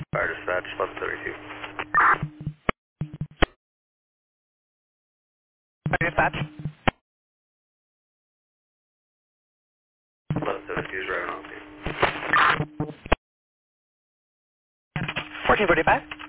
Fire dispatch, 1132. Fire dispatch. 1132 is driving on scene. 1445.